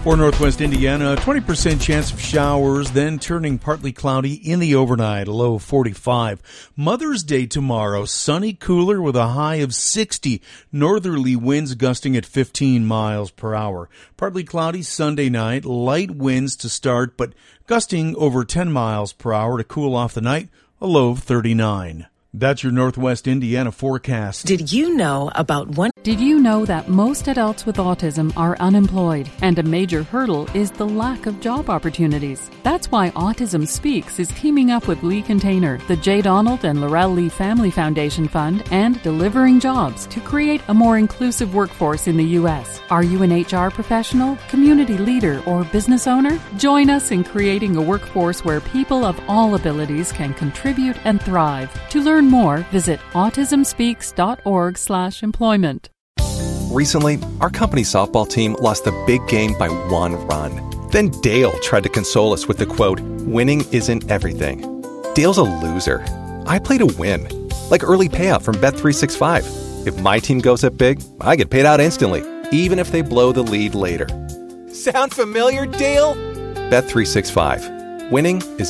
For Northwest Indiana, 20% chance of showers, then turning partly cloudy in the overnight, a low of 45. Mother's Day tomorrow, sunny, cooler with a high of 60. Northerly winds gusting at 15 miles per hour. Partly cloudy Sunday night, light winds to start, but gusting over 10 miles per hour to cool off the night, a low of 39. That's your Northwest Indiana forecast. Did you know that most adults with autism are unemployed, and a major hurdle is the lack of job opportunities? That's why Autism Speaks is teaming up with Lee Container, the J. Donald and Laurel Lee Family Foundation Fund, and Delivering Jobs to create a more inclusive workforce in the U.S. Are you an HR professional, community leader, or business owner? Join us in creating a workforce where people of all abilities can contribute and thrive. To learn more, visit autismspeaks.org/employment. Recently, our company's softball team lost the big game by 1 run. Then Dale tried to console us with the quote, "Winning isn't everything." Dale's a loser. I play to win, like early payout from Bet365. If my team goes up big, I get paid out instantly, even if they blow the lead later. Sound familiar, Dale? Bet365. Winning is